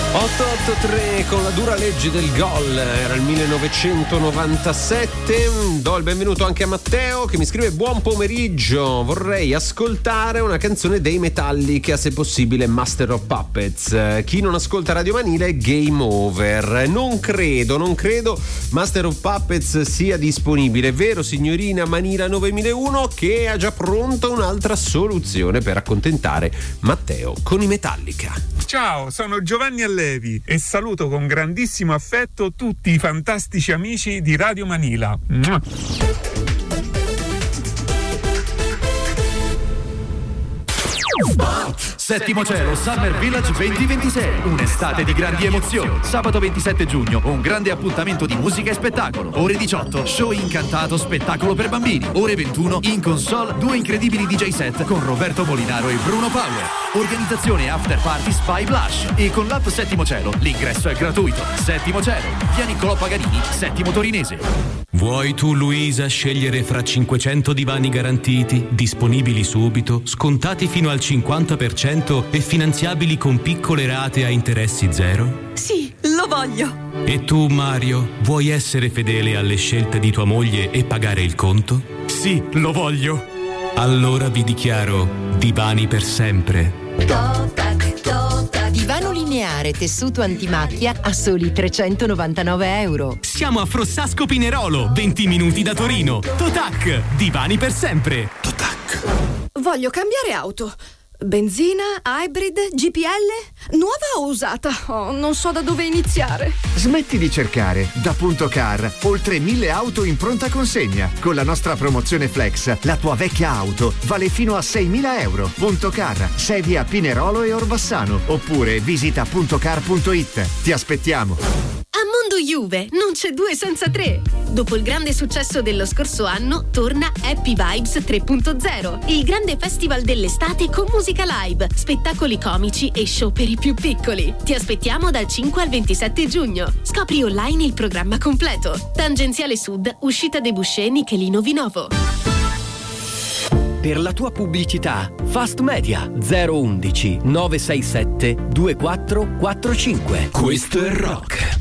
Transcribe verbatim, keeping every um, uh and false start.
otto otto tre con la dura legge del gol, era il millenovecentonovantasette. Do il benvenuto anche a Matteo che mi scrive: buon pomeriggio, vorrei ascoltare una canzone dei Metallica, se possibile Master of Puppets. Chi non ascolta Radio Manile, game over. Non credo, non credo Master of Puppets sia disponibile, vero signorina Manila novemilauno, che ha già pronta un'altra soluzione per accontentare Matteo con i Metallica. Ciao, sono Giovanni Allevi e saluto con grandissimo affetto tutti i fantastici amici di Radio Manila. Mua. Settimo Cielo Summer Village duemilaventisei, un'estate di grandi emozioni. Sabato ventisette giugno, un grande appuntamento di musica e spettacolo. Ore diciotto, show incantato, spettacolo per bambini. Ore ventuno, in console, due incredibili D J set con Roberto Molinaro e Bruno Power. Organizzazione After Parties by Blush. E con l'app Settimo Cielo l'ingresso è gratuito. Settimo Cielo, via Niccolò Paganini, Settimo Torinese. Vuoi tu, Luisa, scegliere fra cinquecento divani garantiti, disponibili subito, scontati fino al cinquanta per cento e finanziabili con piccole rate a interessi zero? Sì, lo voglio! E tu, Mario, vuoi essere fedele alle scelte di tua moglie e pagare il conto? Sì, lo voglio! Allora vi dichiaro divani per sempre. Totac, Totac. Divano lineare tessuto antimacchia a soli trecentonovantanove euro. Siamo a Frossasco Pinerolo, venti minuti da Torino. Totac, divani per sempre. Totac. Voglio cambiare auto. Benzina, hybrid, G P L? Nuova o usata? Oh, non so da dove iniziare. Smetti di cercare. Da Punto Car, oltre mille auto in pronta consegna. Con la nostra promozione Flex, la tua vecchia auto vale fino a seimila euro. Punto Car, sedi a Pinerolo e Orbassano. Oppure visita puntocar punto it. Ti aspettiamo. A Mondo Juve non c'è due senza tre. Dopo il grande successo dello scorso anno, torna Happy Vibes tre punto zero, il grande festival dell'estate con musica live, spettacoli comici e show per i più piccoli. Ti aspettiamo dal cinque al ventisette giugno. Scopri online il programma completo. Tangenziale Sud, uscita dei Buscè, Nichelino Vinovo. Per la tua pubblicità, Fast Media zero uno uno nove sei sette due quattro quattro cinque. Questo è rock.